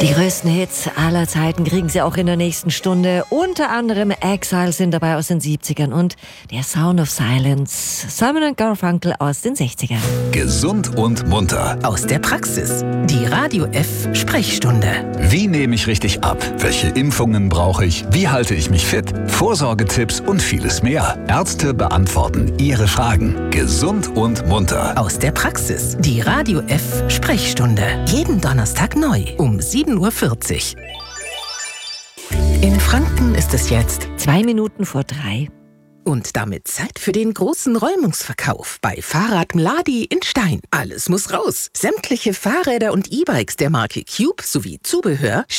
Die größten Hits aller Zeiten kriegen Sie auch in der nächsten Stunde. Unter anderem Exile sind dabei aus den 70ern und der Sound of Silence, Simon & Garfunkel aus den 60ern. Gesund und munter. Aus der Praxis. Die Radio F Sprechstunde. Wie nehme ich richtig ab? Welche Impfungen brauche ich? Wie halte ich mich fit? Vorsorgetipps und vieles mehr. Ärzte beantworten Ihre Fragen. Gesund und munter. Aus der Praxis. Die Radio F Sprechstunde. Jeden Donnerstag neu um 7:40 Uhr. In Franken ist es jetzt 2 Minuten vor 3. und damit Zeit für den großen Räumungsverkauf bei Fahrrad Mladi in Stein. Alles muss raus. Sämtliche Fahrräder und E-Bikes der Marke Cube sowie Zubehör